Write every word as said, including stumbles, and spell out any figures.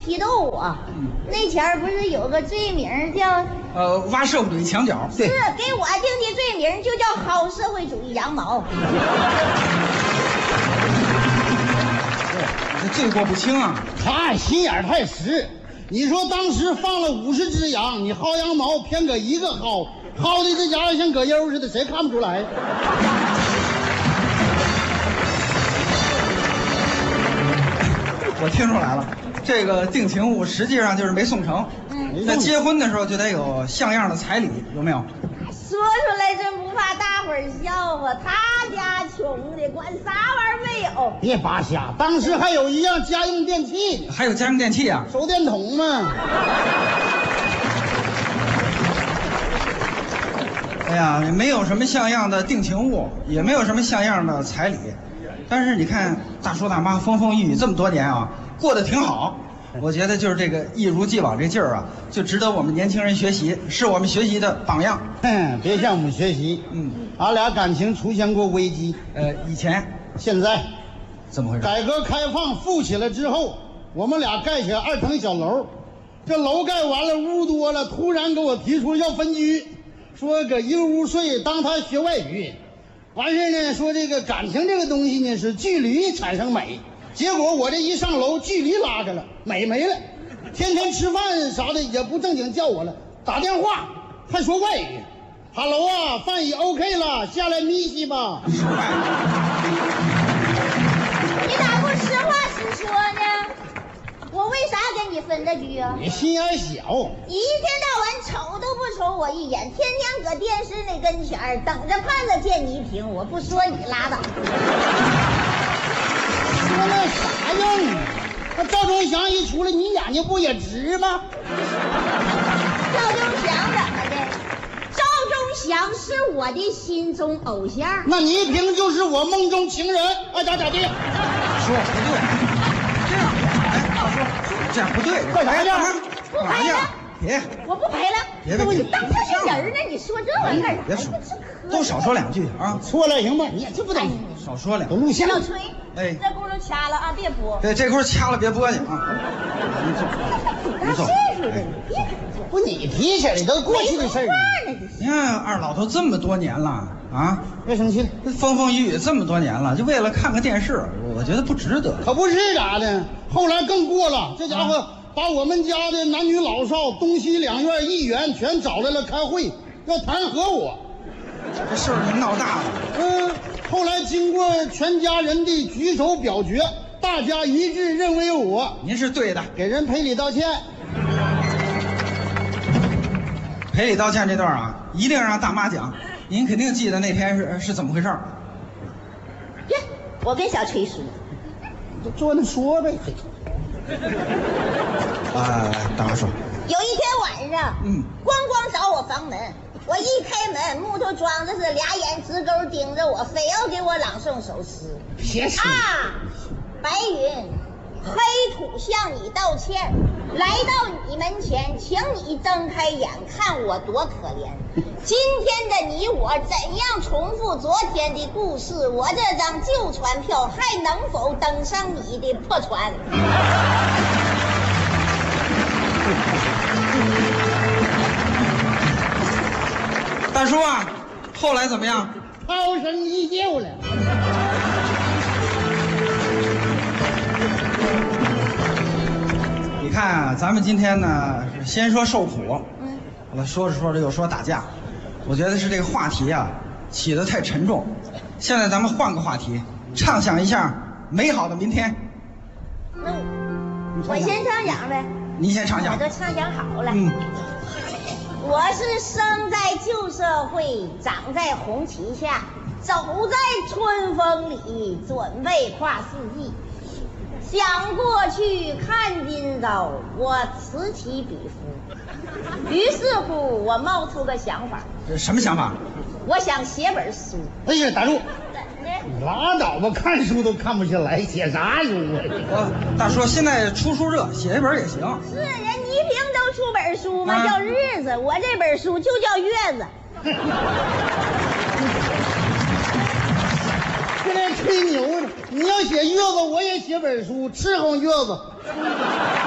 批斗我。那前儿不是有个罪名叫呃挖社会主义墙角？ 是给我定的罪名就叫好社会主义羊毛。 这罪过不轻啊！ 他心眼太实。你说当时放了五十只羊，你薅羊毛偏搁一个薅，薅的这家伙像葛优似的，谁看不出来？ 我听出来了，这个定情物实际上就是没送成。 嗯， 在结婚的时候就得有像样的彩礼，有没有？ 说出来真不怕大伙儿笑话，他家穷的，管啥玩意儿没有。 别扒瞎，当时还有一样家用电器， 还有家用电器啊， 手电筒嘛。 哎呀，没有什么像样的定情物，也没有什么像样的彩礼，但是你看大叔大妈风风雨雨这么多年啊，过得挺好。我觉得就是这个一如既往这劲儿啊，就值得我们年轻人学习，是我们学习的榜样。 哼，别向我们学习。 嗯， 俺俩感情出现过危机。 呃，以前现在怎么回事？ 改革开放富起来之后，我们俩盖起二层小楼，这楼盖完了，屋多了，突然给我提出要分居，说搁一个屋睡，当他学外语。完事呢，说这个感情这个东西呢是距离产生美。结果我这一上楼，距离拉开了，美没了。天天吃饭啥的也不正经叫我了，打电话还说外语。哈喽啊，饭已 OK 了，下来咪西吧。 你咋不实话实说呢？我为啥跟你分的居啊？ 你心眼小， 你一天到晚瞅都不瞅我一眼，天天搁电视那跟前儿等着盼着见你一屏，我不说你拉倒。 说那啥样啊？那赵忠祥一出来，你眼睛不也直吗？ 赵忠祥怎么的？赵忠祥是我的心中偶像。 那你一听就是我梦中情人，爱咋咋地。 说不对，这样，哎，大叔，这样不对， 干啥呀？ 不赔了， 别， 我不赔了。 别别别， 你当他是人呢？你说这玩意儿干啥？ 别说，都少说两句啊。 错了，行吧？你也这不懂， 少说两都录像。 小崔， 哎， 这轱辘掐了啊，别播。 对，这块掐了别播去啊。你走， 大岁数的，你别不，你提起来都过去的事儿。 你看二老都这么多年了啊， 别生气了， 风风雨雨这么多年了，就为了看个电视，我觉得不值得。 可不是咋的？后来更过了，这家伙把我们家的男女老少、东西两院议员全找来了开会，要弹劾我。 这事儿闹大了。 嗯，后来经过全家人的举手表决，大家一致认为我您是对的， 给人赔礼道歉。 赔礼道歉这段啊，一定让大妈讲。您肯定记得那天是是怎么回事？ 别，我跟小崔说， 就坐那说呗。 啊，大妈说， 有一天晚上， 嗯， 咣咣找我房门，我一开门，木头桩子是俩眼直勾盯着我，非要给我朗诵首诗。 别说啊，白云，黑土向你道歉，来到你门前，请你睁开眼，看我多可怜。今天的你我怎样重复昨天的故事？我这张旧船票还能否登上你的破船？ 大叔啊，后来怎么样？ 涛声依旧了。 你看啊，咱们今天呢，先说受苦， 嗯， 完了说着说着又说打架，我觉得是这个话题啊起得太沉重。现在咱们换个话题，畅想一下美好的明天。 那我先唱讲呗。 你先畅想。 我都畅想好了。 嗯。 我是生在旧社会，长在红旗下，走在春风里，准备跨世纪。想过去，看今朝，我此起彼伏。于是乎，我冒出个想法。 这什么想法？ 我想写本书。 哎呀，大叔， 怎的？ 你拉倒吧，看书都看不下来，写啥书啊？ 呃，大叔，现在出书热，写一本也行。 是人倪萍都出本书嘛， 啊、 叫日子。我这本书就叫月子。 这在吹牛呢！你要写月子，我也写本书，伺候月子。